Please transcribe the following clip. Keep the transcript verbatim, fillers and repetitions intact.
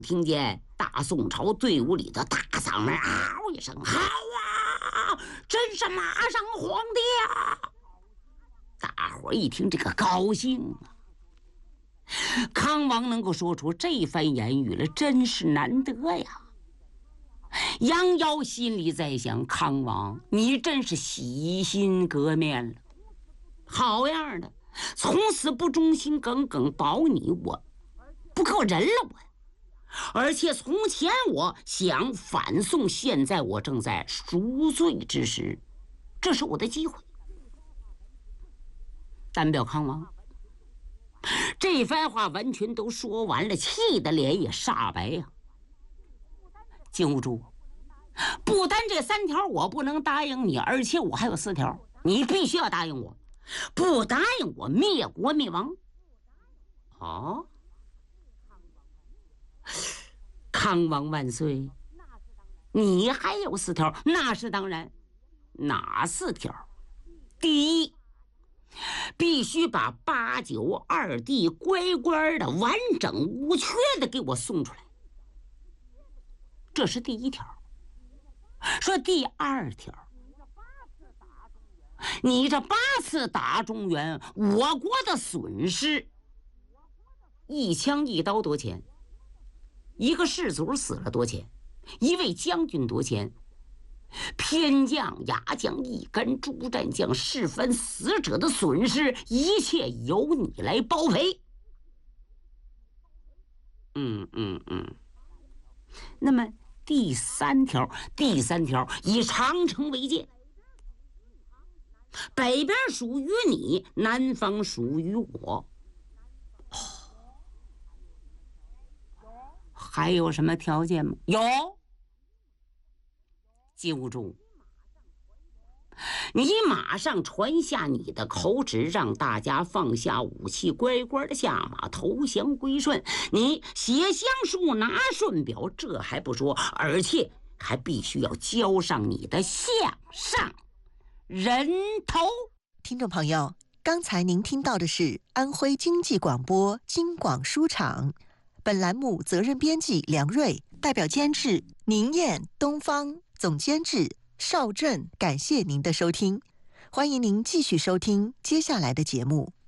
听见大宋朝队伍里的大嗓门嗷一声：“好啊，真是马上皇帝啊！”大伙一听这个高兴啊。康王能够说出这番言语来，真是难得呀。杨瑶心里在想：康王，你真是洗心革面了，好样的！从此不忠心耿耿保你，我不够人了我。而且从前我想反宋，现在我正在赎罪之时，这是我的机会。单表康王这番话完全都说完了，气得脸也煞白呀、啊。金兀术，不单这三条我不能答应你，而且我还有四条，你必须要答应我。不答应我，灭国灭亡。哦，康王万岁！你还有四条，那是当然。哪四条？第一，必须把八九二弟乖乖的、完整无缺的给我送出来，这是第一条。说第二条，你这八次打中原，我国的损失，一枪一刀多钱？一个士卒死了多钱？一位将军多钱？偏将、牙将、一干诸战将、士分死者的损失，一切由你来包赔。嗯嗯嗯。那么第三条，第三条以长城为界，北边属于你，南方属于我。哦，还有什么条件吗？有。金兀术，你马上传下你的口旨，让大家放下武器，乖乖的下马投降归顺。你写降书，拿顺表，这还不说，而且还必须要交上你的项上人头。 听众朋友，刚才您听到的是安徽经济广播京广书场，本栏目责任编辑梁瑞，代表监制宁燕、东方，总监制邵振。感谢您的收听，欢迎您继续收听接下来的节目。